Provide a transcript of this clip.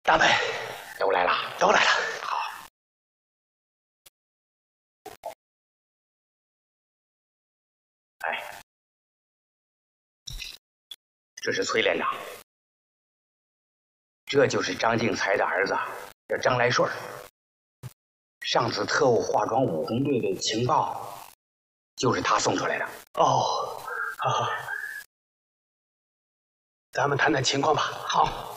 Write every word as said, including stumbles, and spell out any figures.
大美都来了， 都来了。 好。哎，这是崔连长，这就是张敬才的儿子，叫张来顺。上次特务化妆武红队的情报，就是他送出来的。 哦，好好，咱们谈谈情况吧。 好。